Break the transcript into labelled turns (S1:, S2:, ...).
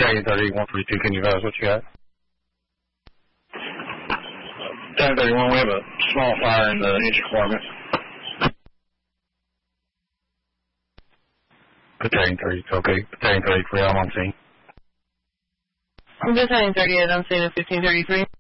S1: Battalion 30, 142, can you advise what you got? Battalion 31, we have a small fire in the engine compartment. Battalion 30, okay. Battalion 33, I'm on scene.
S2: Battalion 38, I'm scene at 1533.